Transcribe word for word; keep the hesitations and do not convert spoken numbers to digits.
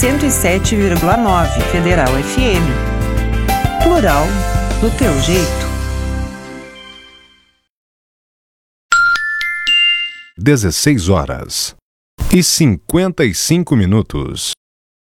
cento e sete vírgula nove Federal F M. Plural do teu jeito. dezesseis horas e cinquenta e cinco minutos.